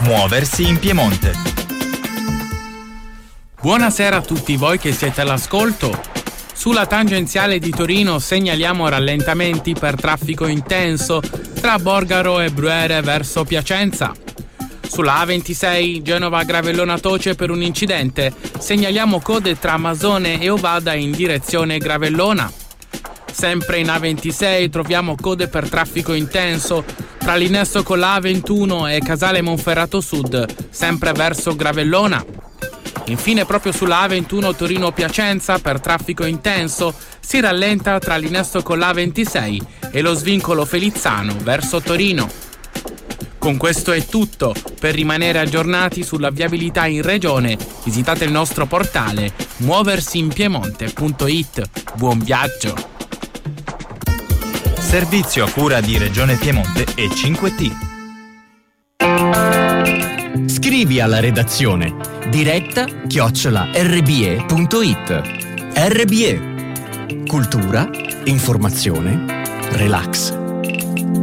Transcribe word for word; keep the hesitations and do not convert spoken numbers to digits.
Muoversi in Piemonte. Buonasera a tutti voi che siete all'ascolto. Sulla tangenziale di Torino segnaliamo rallentamenti per traffico intenso tra Borgaro e Brughere verso Piacenza. Sulla A ventisei Genova-Gravellona Toce per un incidente segnaliamo code tra Masone e Ovada in direzione Gravellona. Sempre in A ventisei troviamo code per traffico intenso tra l'innesto con la A ventuno e Casale Monferrato Sud, sempre verso Gravellona. Infine, proprio sulla A ventuno Torino-Piacenza per traffico intenso si rallenta tra l'innesto con la A ventisei e lo svincolo Felizzano verso Torino. Con questo è tutto. Per rimanere aggiornati sulla viabilità in regione, visitate il nostro portale muoversi in piemonte punto it. Buon viaggio! Servizio a cura di Regione Piemonte e cinque T. Scrivi alla redazione diretta chiocciola erre bi e punto it. erre bi e. Cultura, informazione, relax.